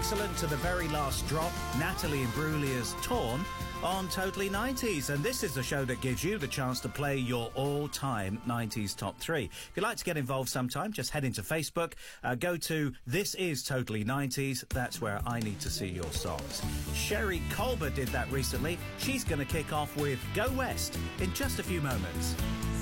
excellent to the very last drop, Natalie Imbruglia's Torn on Totally 90s. And this is the show that gives you the chance to play your all-time 90s top 3. If you'd like to get involved sometime, just head into Facebook, go to This Is Totally 90s. That's where I need to see your songs. Sherry Colbert did that recently. She's going to kick off with Go West in just a few moments.